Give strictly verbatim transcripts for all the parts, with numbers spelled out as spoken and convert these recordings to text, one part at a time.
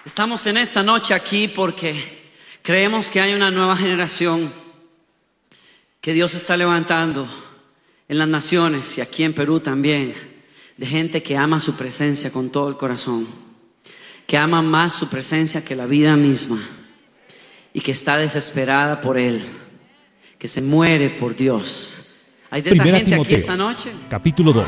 Estamos en esta noche aquí porque creemos que hay una nueva generación que Dios está levantando en las naciones y aquí en Perú también, de gente que ama su presencia con todo el corazón, que ama más su presencia que la vida misma y que está desesperada por Él, que se muere por Dios. ¿Hay de esa Primera gente Timoteo, aquí esta noche? Capítulo dos.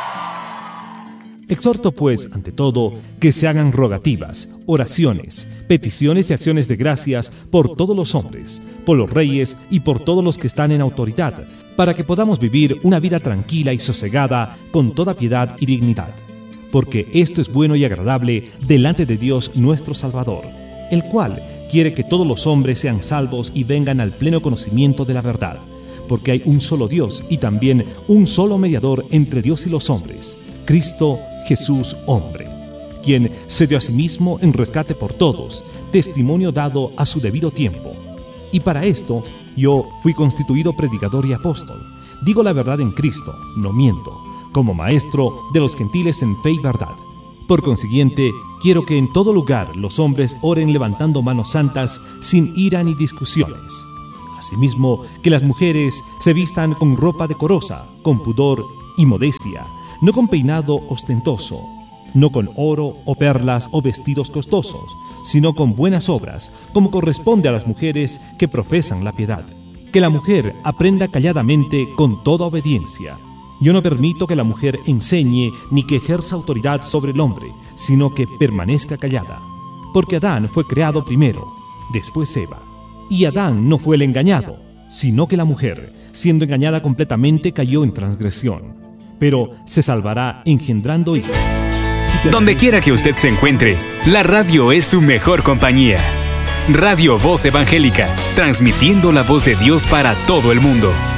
Exhorto pues, ante todo, que se hagan rogativas, oraciones, peticiones y acciones de gracias por todos los hombres, por los reyes y por todos los que están en autoridad, para que podamos vivir una vida tranquila y sosegada con toda piedad y dignidad. Porque esto es bueno y agradable delante de Dios nuestro Salvador, el cual quiere que todos los hombres sean salvos y vengan al pleno conocimiento de la verdad. Porque hay un solo Dios y también un solo mediador entre Dios y los hombres, Cristo Jesús hombre, quien se dio a sí mismo en rescate por todos, testimonio dado a su debido tiempo. Y para esto yo fui constituido predicador y apóstol. Digo la verdad en Cristo, no miento, como maestro de los gentiles en fe y verdad. Por consiguiente, quiero que en todo lugar los hombres oren levantando manos santas sin ira ni discusiones. Asimismo, que las mujeres se vistan con ropa decorosa, con pudor y modestia, no con peinado ostentoso, no con oro o perlas o vestidos costosos, sino con buenas obras, como corresponde a las mujeres que profesan la piedad. Que la mujer aprenda calladamente con toda obediencia. Yo no permito que la mujer enseñe ni que ejerza autoridad sobre el hombre, sino que permanezca callada. Porque Adán fue creado primero, después Eva. Y Adán no fue el engañado, sino que la mujer, siendo engañada completamente, cayó en transgresión. Pero se salvará engendrando hijos. Si Donde quiera que usted se encuentre, la radio es su mejor compañía. Radio Voz Evangélica, transmitiendo la voz de Dios para todo el mundo.